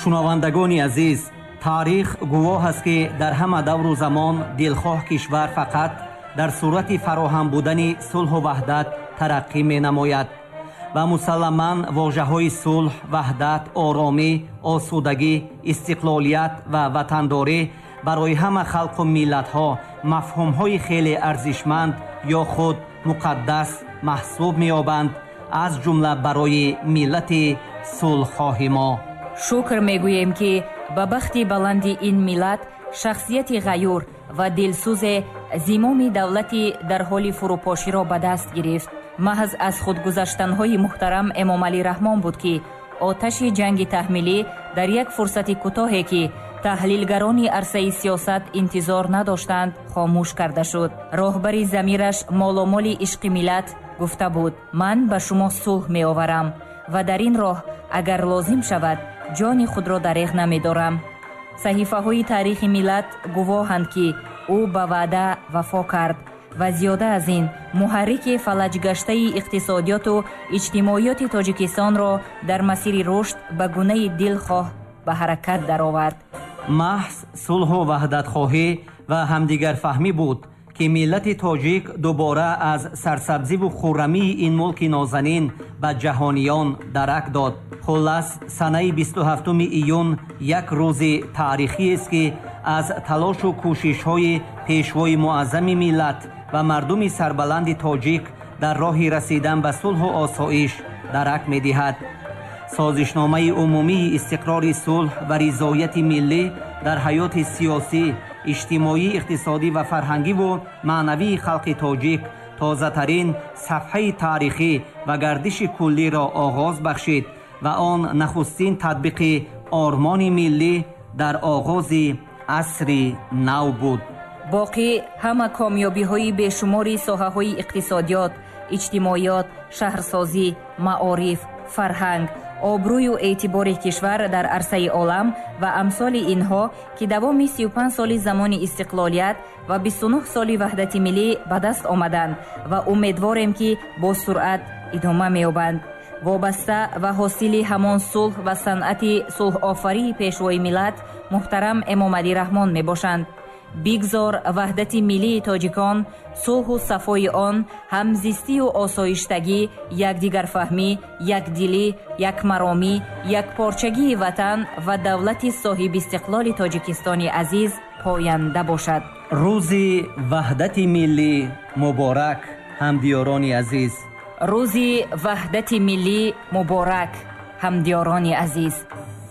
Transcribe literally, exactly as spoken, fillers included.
шунавандагони азиз, таърих гувоҳ аст ки дар ҳама давру замон дилхоҳ кишвар фақат дар сурати фароҳам будани сулҳу ваҳдат тараққӣ менамояд ва мусалламан вожаҳои сулҳ, ваҳдат, оромӣ, осудагӣ, истиқлолият ва ватандорӣ барои ҳама халқу миллатҳо мафҳумҳои хеле арзишманд ё худ муқаддас маҳсуб меёбанд, аз ҷумла барои миллати сулҳхоҳи мо. шукр мегӯем ки ба бахти баланди ин миллат шахсияти ғаюр ва дилсӯзе зимоми давлати дар ҳоли фурӯпоширо ба даст гирифт. маҳз аз худгузаштанҳои муҳтарам Эмомалӣ Раҳмон буд ки оташи ҷанги таҳмилӣ дар як фурсати кӯтоҳе ки таҳлилгарони арсаи сиёсат интизор надоштанд хомӯш карда шуд. роҳбари замираш моломоли ишқи миллат гуфта буд: ман ба шумо сулҳ меоварам ва дар ин роҳ агар лозим шавад ҷони худро дареғ намедорам. саҳифаҳои таърихи миллат гувоҳанд ки ӯ ба ваъда вафо кард ва зиёда аз ин муҳаррики фалаҷгаштаи иқтисодиёту иҷтимоиёти Тоҷикистонро дар масири рушд ба гунаи дилхоҳ ба ҳаракат даровард. маҳз сулҳу ваҳдатхоҳӣ ва ҳамдигарфаҳмӣ буд ки миллати тоҷик дубора аз сарсабзиву хуррамии ин мулки нозанин ба ҷаҳониён дарак дод. хуллас санаи бисту ҳафтуми июн як рӯзи таърихиест ки аз талошу кӯшишҳои пешвои муаззами миллат ва мардуми сарбаланди тоҷик дар роҳи расидан ба сулҳу осоиш дарак медиҳад. созишномаи умумии истиқрори сулҳ ва ризояти миллӣ дар ҳаёти сиёсӣ, иҷтимоӣ, иқтисодӣ ва фарҳангиву маънавии халқи тоҷик тозатарин сафҳаи таърихӣ ва гардиши куллиро оғоз бахшид ва он нахустин татбиқи ормони миллӣ дар оғози асри нав буд. боқӣ ҳама комёбиҳои бешумори соҳаҳои иқтисодиёт, иҷтимоиёт, шаҳрсозӣ, маориф, фарҳанг, обрӯю эътибори кишвар дар арсаи олам ва амсоли инҳо ки давоми сию панҷ соли замони истиқлолият ва бисту нӯҳ соли ваҳдати миллӣ ба даст омаданд ва умедворем ки бо суръат идома меёбанд. вобаста ва ҳосили ҳамон сулҳ ва санъати сулҳофарии пешвои миллат муҳтарам Эмомалӣ Раҳмон мебошанд. бигзор ваҳдати миллии тоҷикон, сулҳу сафои он, ҳамзистию осоиштагӣ, якдигарфаҳмӣ, якдилӣ, якмаромӣ, якпорчагии ватан ва давлати соҳибистиқлоли Тоҷикистони азиз поянда бошад. рӯзи ваҳдати миллӣ муборак, ҳамдиёрони азиз. рӯзи ваҳдати миллӣ муборак, ҳамдиёрони азиз.